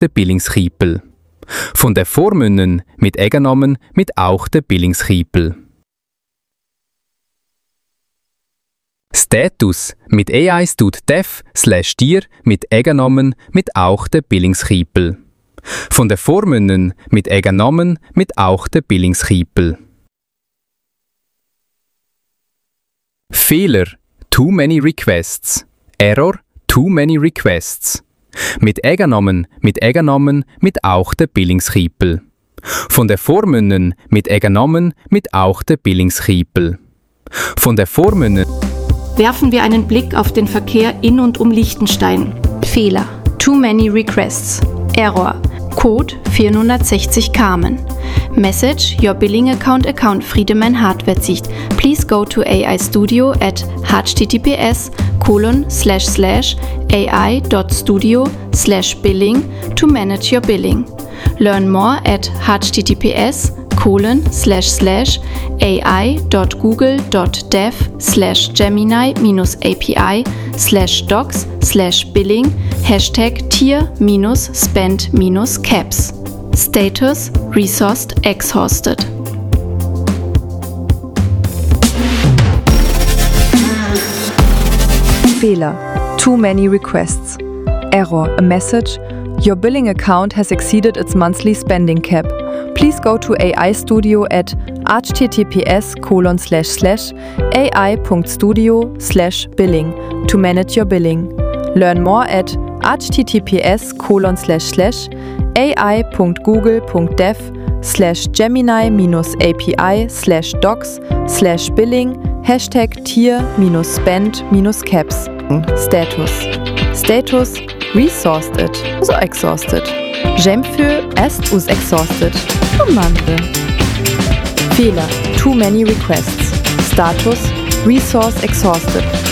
der Billingskriepel. Von der Vormünnen mit Eigennamen mit auch der Billingskriepel. Status mit AI-Stud-Dev/Dir mit Eigennamen mit auch der Billingskriepel. Von der Vormünnen mit Eigennamen mit auch der Billingskriepel. Fehler: Too many requests. Error: Too many requests. Mit Eigennamen mit auch der Billingskriepel. Von der Vormünnen mit Eigennamen mit auch der Billingskriepel. Von der Vormünnen. Werfen wir einen Blick auf den Verkehr in und um Liechtenstein. Fehler: Too many requests. Error: Code 460 Carmen. Message: Your billing account Friedemann Hardware-Zicht. Please go to AI Studio at https://ai.studio/billing to manage your billing. Learn more at https://ai.google.dev/gemini-api/docs/billing #tier-spend-caps. Status: Resourced exhausted. Fehler: Too many requests. Error: A message: Your billing account has exceeded its monthly spending cap. Please go to AI Studio at https://ai.studio/billing to manage your billing. Learn more at https://ai.google.dev/gemini-api/docs/billing #tier-spend-caps. Status: Resourced it, so exhausted. J'aime für est us exhausted. Commande. Fehler: Too many requests. Status: Resource exhausted.